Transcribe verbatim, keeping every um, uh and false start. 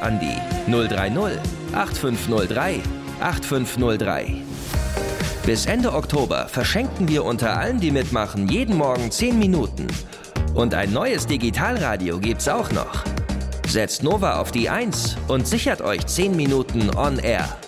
an die null drei null acht fünf null drei acht fünf null drei. Bis Ende Oktober verschenken wir unter allen, die mitmachen, jeden Morgen zehn Minuten. Und ein neues Digitalradio gibt's auch noch. Setzt Nova auf die eins und sichert euch zehn Minuten on air.